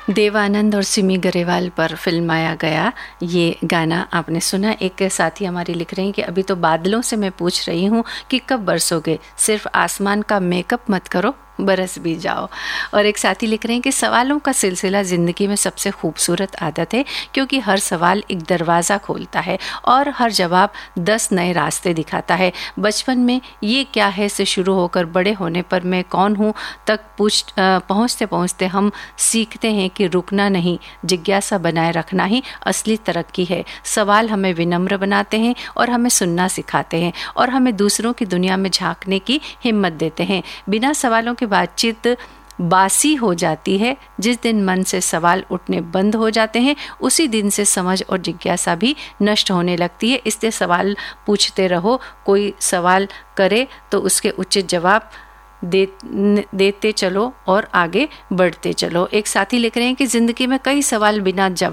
देवानंद और सिमी गरेवाल पर फिल्माया गया ये गाना आपने सुना। एक साथी हमारी लिख रही हैं कि अभी तो बादलों से मैं पूछ रही हूँ कि कब बरसोगे, सिर्फ आसमान का मेकअप मत करो, बरस भी जाओ। और एक साथी लिख रहे हैं कि सवालों का सिलसिला ज़िंदगी में सबसे खूबसूरत आदत है, क्योंकि हर सवाल एक दरवाज़ा खोलता है और हर जवाब 10 नए रास्ते दिखाता है। बचपन में ये क्या है से शुरू होकर बड़े होने पर मैं कौन हूँ तक पहुँचते पहुँचते हम सीखते हैं कि रुकना नहीं, जिज्ञासा बनाए रखना ही असली तरक्की है। सवाल हमें विनम्र बनाते हैं और हमें सुनना सिखाते हैं और हमें दूसरों की दुनिया में झांकने की हिम्मत देते हैं। बिना सवालों के बातचीत बासी हो जाती है। जिस दिन मन से सवाल उठने बंद हो जाते हैं, उसी दिन से समझ और जिज्ञासा भी नष्ट होने लगती है। इसलिए पूछते रहो। कोई सवाल करे तो उसके उचित जवाब देते चलो और आगे बढ़ते चलो। एक साथी लिख रहे हैं कि जिंदगी में कई सवाल बिना जवाब